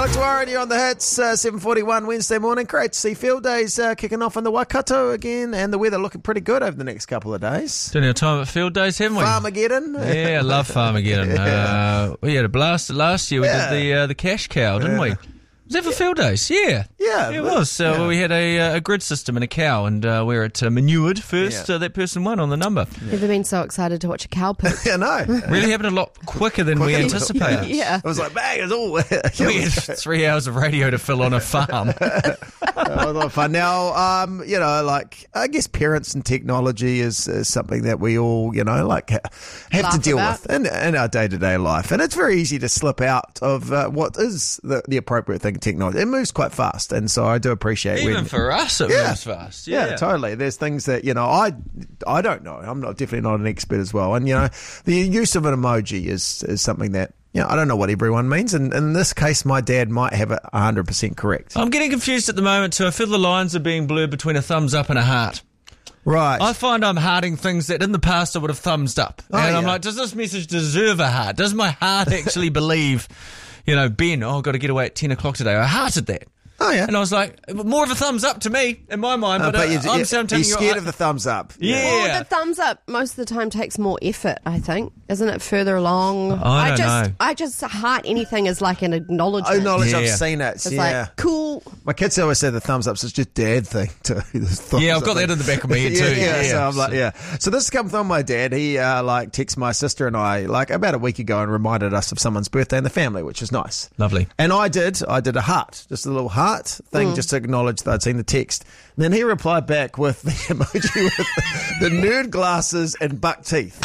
Alex Warren, you're on the hits, 7:41 Wednesday morning. Great to see field days kicking off in the Waikato again, and the weather looking pretty good over the next couple of days. Doing our time at field days, haven't we? Farmageddon. Yeah, I love Farmageddon. We had a blast last year. We did the cash cow, didn't we? Was that for field days? Yeah. Yeah. It was. We had a grid system and a cow, and where it manured first, that person won on the number. Never been so excited to watch a cow poop. Yeah, no. Really happened a lot quicker than we anticipated. Yeah. It was like, bang, it's all... We had 3 hours of radio to fill on a farm. A lot of fun. Now, I guess parents and technology is something that we all, have to deal with in our day-to-day life. And it's very easy to slip out of what is the appropriate thing, technology. It moves quite fast. And so I do appreciate Even for us, it moves fast. Yeah, totally. There's things that, I don't know. I'm definitely not an expert as well. And, the use of an emoji is something that, I don't know what everyone means. And in this case, my dad might have it 100% correct. I'm getting confused at the moment too. I feel the lines are being blurred between a thumbs up and a heart. Right. I find I'm hearting things that in the past I would have thumbsed up. I'm like, does this message deserve a heart? Does my heart actually believe, Ben, I've got to get away at 10 o'clock today. I hearted that. Oh, yeah. And I was like, more of a thumbs up to me, in my mind. But you're scared of the thumbs up. Yeah. Well, the thumbs up most of the time takes more effort, I think. Isn't it further along? I don't know. I just heart anything as like an acknowledgement. I've seen it. It's like, cool. My kids always say the thumbs up, so it's just dad thing. I've got that in the back of my head too. So I'm like, So this comes from my dad. He texted my sister and I about a week ago and reminded us of someone's birthday in the family, which is nice. Lovely. And I did a heart, just a little heart thing, just to acknowledge that I'd seen the text. And then he replied back with the emoji with the nerd glasses and buck teeth.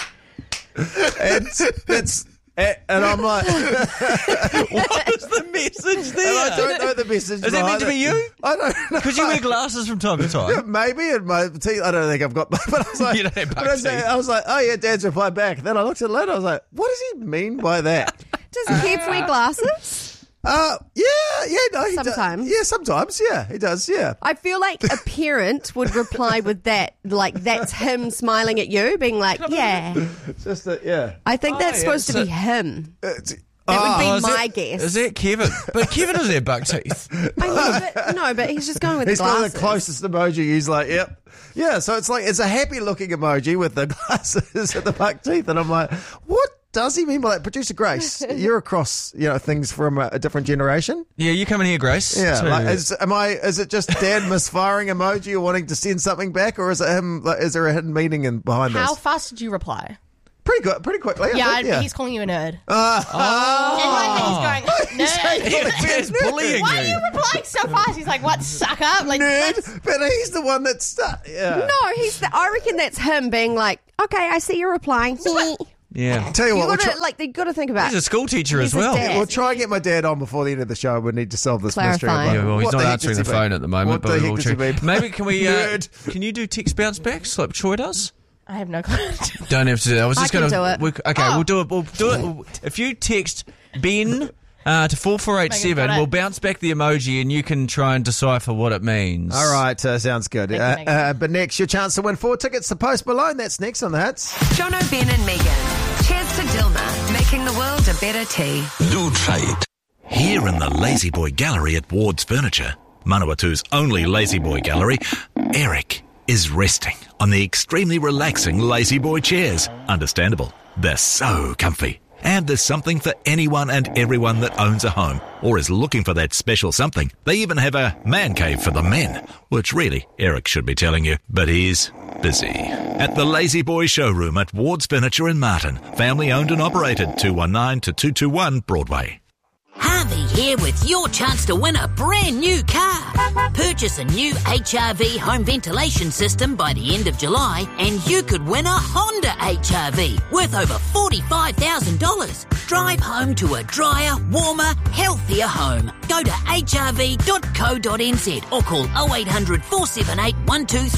And I'm like, what is the message there? And I don't know the message. Is that meant to be you? I don't know. Because you wear glasses from time to time. Yeah, maybe. And my teeth, I don't think I've got. But I was like, You don't have buck teeth. I was like, oh yeah, Dad's replied back. Then I looked at it later. I was like, what does he mean by that? Does Kev wear glasses? Sometimes. Sometimes, he does, yeah. I feel like a parent would reply with that, like that's him smiling at you, being like, yeah. It's just that, yeah. I think that's supposed to be him. That would be my guess. Is that Kevin? But Kevin doesn't have buck teeth. But he's just going with the glasses. He's got the closest emoji. He's like, yep. Yeah, so it's like, it's a happy looking emoji with the glasses and the buck teeth. And I'm like, what does he mean by that? Producer Grace, you're across, things from a different generation. Yeah, you come in here, Grace. Yeah, is it just Dad misfiring emoji or wanting to send something back, or is it him? Is there a hidden meaning behind this? How fast did you reply? Pretty quickly. He's calling you a nerd. And I think he's going, nerd. He's bullying Why are you replying so fast? He's like, what, suck up? Like, nerd? But he's the one that's... Yeah. No, I reckon that's him being like, okay, I see you're replying. Yeah. Tell you what, you've got to think about it. He's a school teacher as well. We'll try and get my dad on before the end of the show. We need to solve this mystery. Yeah, well, he's not answering the phone at the moment. What the heck does he mean? Maybe can we... can you do text bounce backs like Troy does? I have no clue. Don't have to do that. I was just going to do it. We'll do it. We'll do it. If you text Ben to 4487, we'll bounce back the emoji and you can try and decipher what it means. All right, sounds good. But next, your chance to win 4 tickets to Post Malone. That's next on the Hits. Jono, Ben and Megan. Cheers to Dilma, making the world a better tea. Do trade. Here in the Lazy Boy Gallery at Ward's Furniture, Manawatu's only Lazy Boy Gallery, Eric is resting on the extremely relaxing Lazy Boy chairs. Understandable. They're so comfy. And there's something for anyone and everyone that owns a home or is looking for that special something. They even have a man cave for the men, which really Eric should be telling you, but he's busy. At the Lazy Boy Showroom at Ward's Furniture in Martin, family owned and operated, 219 to 221 Broadway. Harvey here with your chance to win a brand new car. Purchase a new HRV home ventilation system by the end of July and you could win a Honda HRV worth over $45,000. Drive home to a drier, warmer, healthier home. Go to hrv.co.nz or call 0800 478 123.